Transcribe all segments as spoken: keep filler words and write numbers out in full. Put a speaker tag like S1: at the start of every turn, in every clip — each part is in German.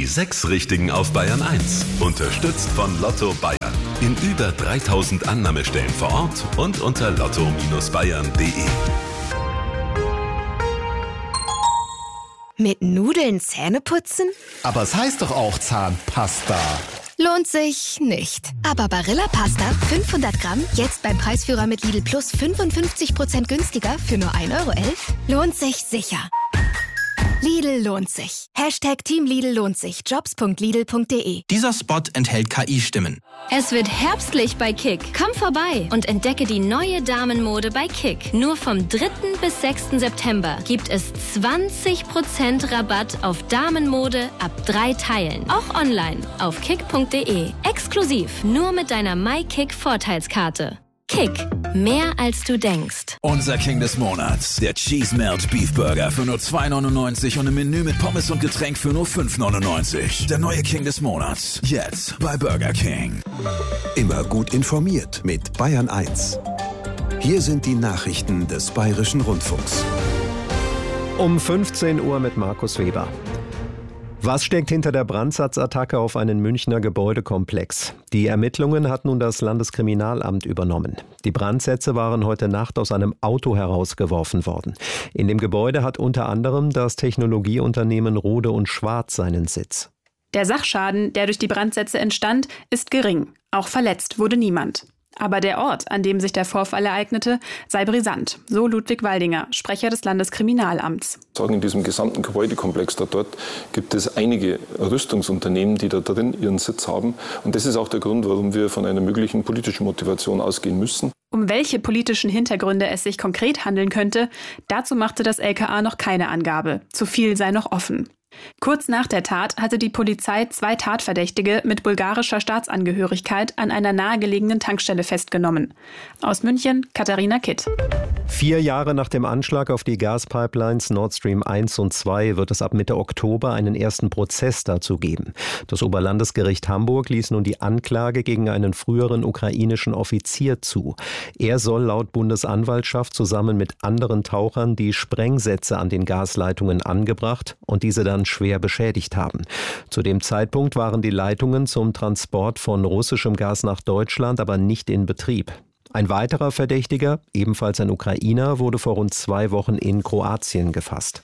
S1: sechs Richtigen auf Bayern eins. Unterstützt von Lotto Bayern. In über dreitausend Annahmestellen vor Ort und unter lotto Bindestrich bayern punkt de.
S2: Mit Nudeln Zähne putzen?
S3: Aber es heißt doch auch Zahnpasta.
S2: Lohnt sich nicht. Aber Barilla Pasta fünfhundert Gramm, jetzt beim Preisführer mit Lidl Plus fünfundfünfzig Prozent günstiger für nur ein Euro elf, lohnt sich sicher. Lidl lohnt sich. Hashtag Team Lidl lohnt sich. jobs punkt lidl punkt de.
S4: Dieser Spot enthält K I-Stimmen.
S5: Es wird herbstlich bei Kick. Komm vorbei und entdecke die neue Damenmode bei Kick. Nur vom dritten bis sechsten September gibt es zwanzig Prozent Rabatt auf Damenmode ab drei Teilen. Auch online auf kick punkt de. Exklusiv nur mit deiner MyKick-Vorteilskarte. Kick. Mehr als du denkst.
S6: Unser King des Monats. Der Cheese Melt Beef Burger für nur zwei neunundneunzig und ein Menü mit Pommes und Getränk für nur fünf neunundneunzig. Der neue King des Monats. Jetzt bei Burger King.
S7: Immer gut informiert mit Bayern eins. Hier sind die Nachrichten des Bayerischen Rundfunks.
S8: Um fünfzehn Uhr mit Markus Weber. Was steckt hinter der Brandsatzattacke auf einen Münchner Gebäudekomplex? Die Ermittlungen hat nun das Landeskriminalamt übernommen. Die Brandsätze waren heute Nacht aus einem Auto herausgeworfen worden. In dem Gebäude hat unter anderem das Technologieunternehmen Rohde und Schwarz seinen Sitz.
S9: Der Sachschaden, der durch die Brandsätze entstand, ist gering. Auch verletzt wurde niemand. Aber der Ort, an dem sich der Vorfall ereignete, sei brisant, so Ludwig Waldinger, Sprecher des Landeskriminalamts.
S10: In diesem gesamten Gebäudekomplex da dort gibt es einige Rüstungsunternehmen, die da drin ihren Sitz haben. Und das ist auch der Grund, warum wir von einer möglichen politischen Motivation ausgehen müssen.
S9: Um welche politischen Hintergründe es sich konkret handeln könnte, dazu machte das L K A noch keine Angabe. Zu viel sei noch offen. Kurz nach der Tat hatte die Polizei zwei Tatverdächtige mit bulgarischer Staatsangehörigkeit an einer nahegelegenen Tankstelle festgenommen. Aus München, Katharina Kitt.
S8: Vier Jahre nach dem Anschlag auf die Gaspipelines Nord Stream eins und zwei wird es ab Mitte Oktober einen ersten Prozess dazu geben. Das Oberlandesgericht Hamburg ließ nun die Anklage gegen einen früheren ukrainischen Offizier zu. Er soll laut Bundesanwaltschaft zusammen mit anderen Tauchern die Sprengsätze an den Gasleitungen angebracht und diese dann schwer beschädigt haben. Zu dem Zeitpunkt waren die Leitungen zum Transport von russischem Gas nach Deutschland aber nicht in Betrieb. Ein weiterer Verdächtiger, ebenfalls ein Ukrainer, wurde vor rund zwei Wochen in Kroatien gefasst.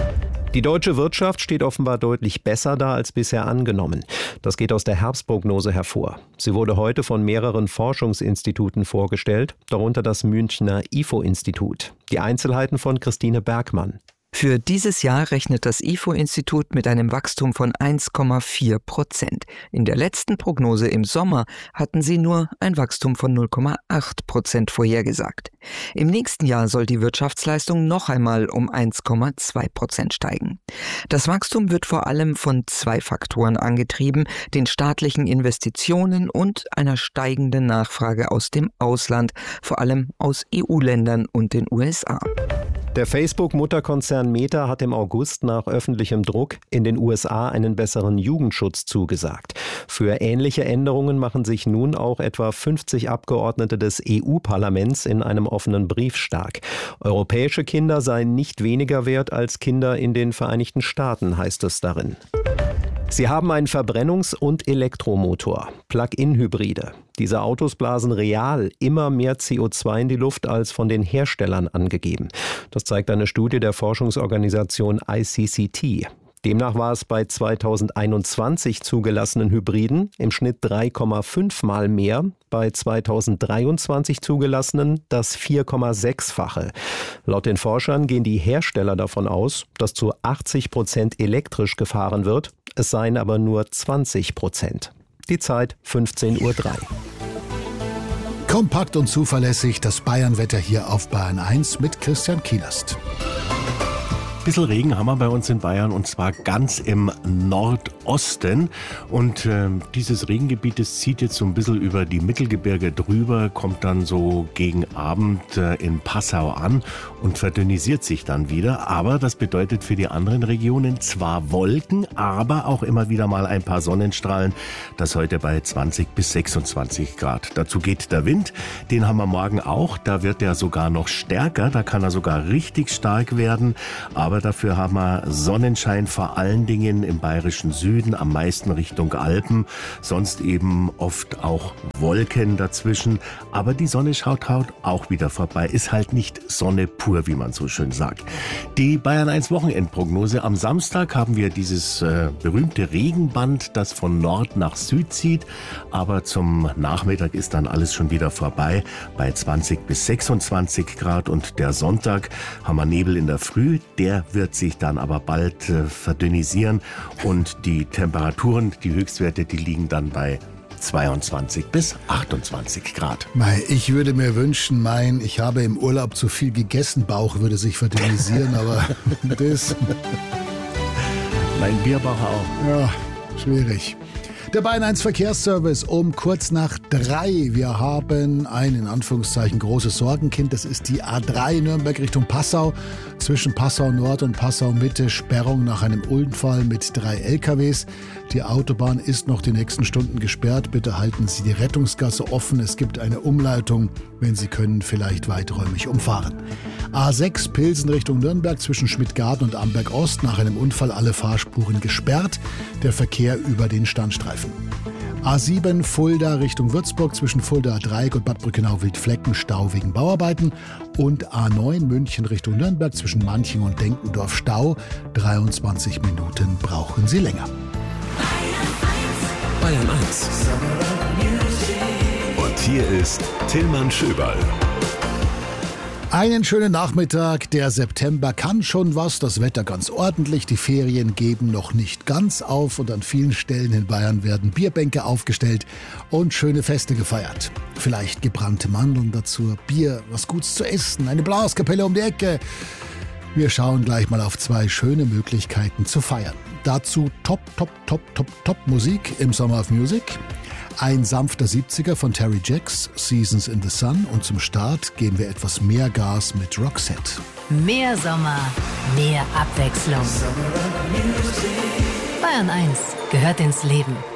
S8: Die deutsche Wirtschaft steht offenbar deutlich besser da als bisher angenommen. Das geht aus der Herbstprognose hervor. Sie wurde heute von mehreren Forschungsinstituten vorgestellt, darunter das Münchner I F O-Institut. Die Einzelheiten von Christine Bergmann.
S11: Für dieses Jahr rechnet das I F O-Institut mit einem Wachstum von eins Komma vier Prozent. In der letzten Prognose im Sommer hatten sie nur ein Wachstum von null Komma acht Prozent vorhergesagt. Im nächsten Jahr soll die Wirtschaftsleistung noch einmal um eins Komma zwei Prozent steigen. Das Wachstum wird vor allem von zwei Faktoren angetrieben, den staatlichen Investitionen und einer steigenden Nachfrage aus dem Ausland, vor allem aus E U-Ländern und den U S A.
S8: Der Facebook-Mutterkonzern Meta hat im August nach öffentlichem Druck in den U S A einen besseren Jugendschutz zugesagt. Für ähnliche Änderungen machen sich nun auch etwa fünfzig Abgeordnete des E U-Parlaments in einem offenen Brief stark. Europäische Kinder seien nicht weniger wert als Kinder in den Vereinigten Staaten, heißt es darin. Sie haben einen Verbrennungs- und Elektromotor, Plug-in-Hybride. Diese Autos blasen real immer mehr C O zwei in die Luft als von den Herstellern angegeben. Das zeigt eine Studie der Forschungsorganisation I C C T. Demnach war es bei zweitausendeinundzwanzig zugelassenen Hybriden im Schnitt drei Komma fünf Mal mehr, bei zweitausenddreiundzwanzig zugelassenen das vier Komma sechs-fache. Laut den Forschern gehen die Hersteller davon aus, dass zu achtzig Prozent elektrisch gefahren wird, es seien aber nur zwanzig Prozent. Die Zeit fünfzehn Uhr drei.
S3: Kompakt und zuverlässig das Bayernwetter hier auf Bayern eins mit Christian Kielast.
S12: Ein bisschen Regen haben wir bei uns in Bayern und zwar ganz im Nordosten. Und äh, dieses Regengebiet, das zieht jetzt so ein bisschen über die Mittelgebirge drüber, kommt dann so gegen Abend äh, in Passau an und verdünnisiert sich dann wieder. Aber das bedeutet für die anderen Regionen zwar Wolken, aber auch immer wieder mal ein paar Sonnenstrahlen. Das heute bei zwanzig bis sechsundzwanzig Grad. Dazu geht der Wind, den haben wir morgen auch. Da wird er sogar noch stärker, da kann er sogar richtig stark werden. Aber Aber dafür haben wir Sonnenschein vor allen Dingen im bayerischen Süden. Süden, am meisten Richtung Alpen. Sonst eben oft auch Wolken dazwischen. Aber die Sonne schaut auch wieder vorbei. Ist halt nicht Sonne pur, wie man so schön sagt. Die Bayern eins Wochenendprognose. Am Samstag haben wir dieses äh, berühmte Regenband, das von Nord nach Süd zieht. Aber zum Nachmittag ist dann alles schon wieder vorbei bei zwanzig bis sechsundzwanzig Grad. Und der Sonntag haben wir Nebel in der Früh. Der wird sich dann aber bald äh, verdünnisieren. Und die Temperaturen, die Höchstwerte, die liegen dann bei zweiundzwanzig bis achtundzwanzig Grad.
S3: Mei, ich würde mir wünschen, mein, ich habe im Urlaub zu viel gegessen, Bauch würde sich verdünnisieren, aber das...
S12: Mein Bierbauch auch.
S3: Ja, schwierig. Der Bayern eins Verkehrsservice um kurz nach drei. Wir haben ein, in Anführungszeichen, großes Sorgenkind. Das ist die A drei Nürnberg Richtung Passau. Zwischen Passau Nord und Passau Mitte Sperrung nach einem Unfall mit drei L K Ws. Die Autobahn ist noch die nächsten Stunden gesperrt. Bitte halten Sie die Rettungsgasse offen. Es gibt eine Umleitung. Wenn Sie können, vielleicht weiträumig umfahren. A sechs Pilsen Richtung Nürnberg zwischen Schmidtgarten und Amberg Ost. Nach einem Unfall alle Fahrspuren gesperrt. Der Verkehr über den Standstreifen. A sieben Fulda Richtung Würzburg zwischen Fulda Dreieck und Bad Brückenau-Wildflecken Stau wegen Bauarbeiten. Und A neun München Richtung Nürnberg zwischen Manching und Denkendorf Stau. dreiundzwanzig Minuten brauchen Sie länger.
S1: Bayern eins. Und hier ist Tillmann Schöberl.
S3: Einen schönen Nachmittag. Der September kann schon was, das Wetter ganz ordentlich. Die Ferien geben noch nicht ganz auf und an vielen Stellen in Bayern werden Bierbänke aufgestellt und schöne Feste gefeiert. Vielleicht gebrannte Mandeln dazu, Bier, was Gutes zu essen, eine Blaskapelle um die Ecke. Wir schauen gleich mal auf zwei schöne Möglichkeiten zu feiern. Dazu top, top, top, top, top Musik im Summer of Music. Ein sanfter siebziger von Terry Jacks, Seasons in the Sun. Und zum Start geben wir etwas mehr Gas mit Roxette.
S13: Mehr Sommer, mehr Abwechslung. Bayern eins gehört ins Leben.